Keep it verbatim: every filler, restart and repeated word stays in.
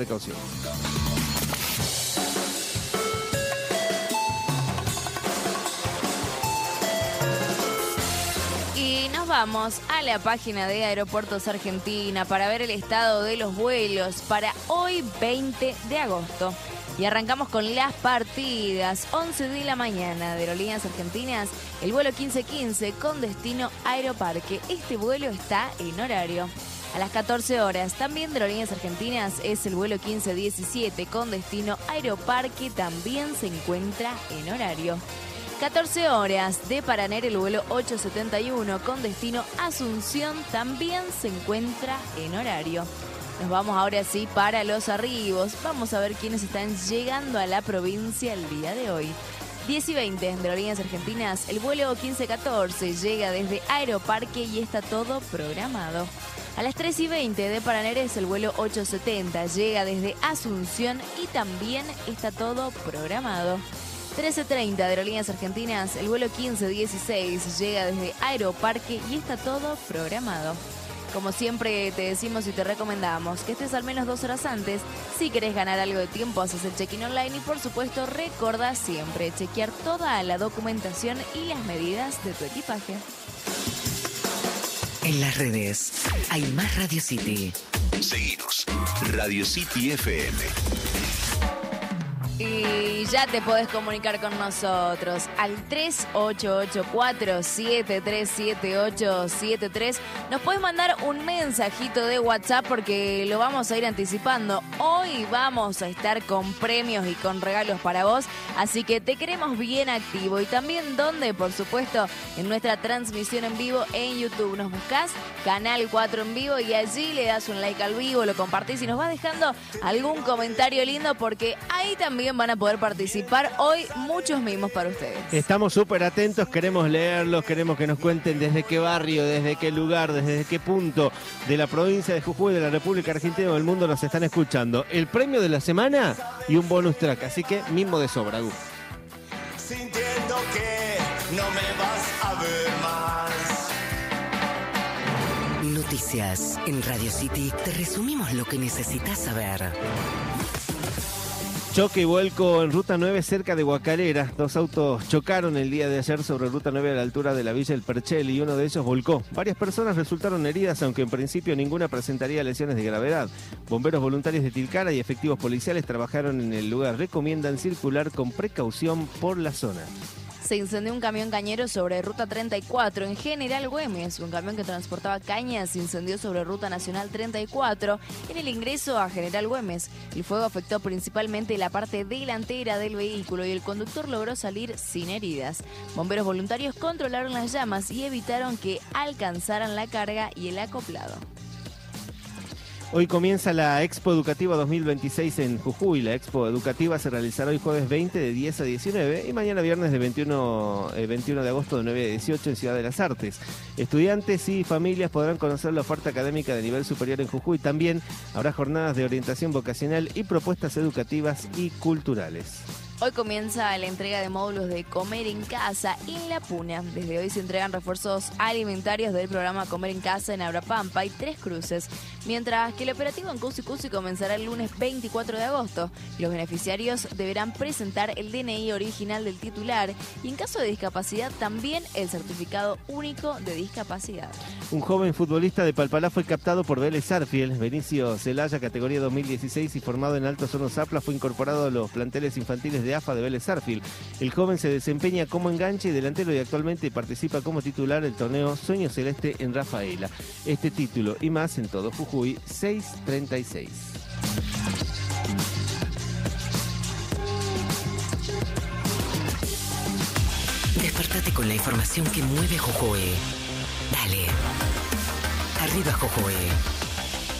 precaución. Y nos vamos a la página de Aeropuertos Argentina para ver el estado de los vuelos para hoy veinte de agosto. Y arrancamos con las partidas. once de la mañana de Aerolíneas Argentinas, el vuelo quince quince con destino Aeroparque. Este vuelo está en horario. A las catorce horas, también de Aerolíneas Argentinas, es el vuelo quince diecisiete con destino Aeroparque, también se encuentra en horario. catorce horas de Paraner, el vuelo ocho setenta y uno con destino Asunción, también se encuentra en horario. Nos vamos ahora sí para los arribos. Vamos a ver quiénes están llegando a la provincia el día de hoy. diez y veinte de Aerolíneas Argentinas, el vuelo quince catorce llega desde Aeroparque y está todo programado. A las tres y veinte de Paraner es el vuelo ocho setenta, llega desde Asunción y también está todo programado. trece treinta de Aerolíneas Argentinas, el vuelo quince dieciséis llega desde Aeroparque y está todo programado. Como siempre te decimos y te recomendamos que estés al menos dos horas antes. Si querés ganar algo de tiempo, haces el check-in online y por supuesto recordá siempre chequear toda la documentación y las medidas de tu equipaje. En las redes hay más Radio City. Seguinos, Radio City F M. Y ya te podés comunicar con nosotros al tres ocho ocho cuatro siete tres siete ocho siete tres. Nos podés mandar un mensajito de WhatsApp porque lo vamos a ir anticipando. Hoy vamos a estar con premios y con regalos para vos, así que te queremos bien activo. Y también donde, por supuesto, en nuestra transmisión en vivo en YouTube. Nos buscás Canal cuatro en vivo y allí le das un like al vivo, lo compartís y nos vas dejando algún comentario lindo porque ahí también van a poder participar hoy muchos mimos para ustedes. Estamos súper atentos, queremos leerlos, queremos que nos cuenten desde qué barrio, desde qué lugar, desde qué punto de la provincia de Jujuy, de la República Argentina o del mundo nos están escuchando. El premio de la semana y un bonus track, así que mimo de sobra, Gu. Sintiendo que no me vas a ver más. Noticias en Radio City, te resumimos lo que necesitas saber. Choque y vuelco en Ruta nueve cerca de Guacalera. Dos autos chocaron el día de ayer sobre Ruta nueve a la altura de la Villa El Perchel y uno de ellos volcó. Varias personas resultaron heridas, aunque en principio ninguna presentaría lesiones de gravedad. Bomberos voluntarios de Tilcara y efectivos policiales trabajaron en el lugar. Recomiendan circular con precaución por la zona. Se incendió un camión cañero sobre Ruta treinta y cuatro en General Güemes. Un camión que transportaba cañas se incendió sobre Ruta Nacional treinta y cuatro en el ingreso a General Güemes. El fuego afectó principalmente la parte delantera del vehículo y el conductor logró salir sin heridas. Bomberos voluntarios controlaron las llamas y evitaron que alcanzaran la carga y el acoplado. Hoy comienza la Expo Educativa dos mil veintiséis en Jujuy. La Expo Educativa se realizará hoy jueves veinte de diez a diecinueve y mañana viernes de veintiuno, eh, veintiuno de agosto de nueve a dieciocho en Ciudad de las Artes. Estudiantes y familias podrán conocer la oferta académica de nivel superior en Jujuy. También habrá jornadas de orientación vocacional y propuestas educativas y culturales. Hoy comienza la entrega de módulos de Comer en Casa en La Puna. Desde hoy se entregan refuerzos alimentarios del programa Comer en Casa en Abrapampa y Tres Cruces, mientras que el operativo en Cusi Cusi comenzará el lunes veinticuatro de agosto. Los beneficiarios deberán presentar el D N I original del titular y en caso de discapacidad también el certificado único de discapacidad. Un joven futbolista de Palpalá fue captado por Vélez Sarsfield. Benicio Celaya, categoría dos mil dieciséis y formado en Alto Hornos Zapla, fue incorporado a los planteles infantiles de A F A de Vélez Sarsfield. El joven se desempeña como enganche y delantero y actualmente participa como titular del torneo Sueño Celeste en Rafaela. Este título y más en todo Jujuy, seiscientos treinta y seis. Despertate con la información que mueve Jujuy. Dale. Arriba Jujuy.